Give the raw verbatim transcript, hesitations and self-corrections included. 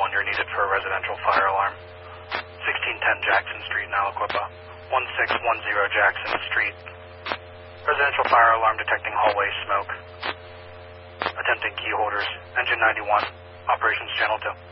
one, you're needed for a residential fire alarm. sixteen ten Jackson Street in Aliquippa. one six one zero Jackson Street. Residential fire alarm detecting hallway smoke. Attempting key holders. Engine ninety-one. Operations Channel two.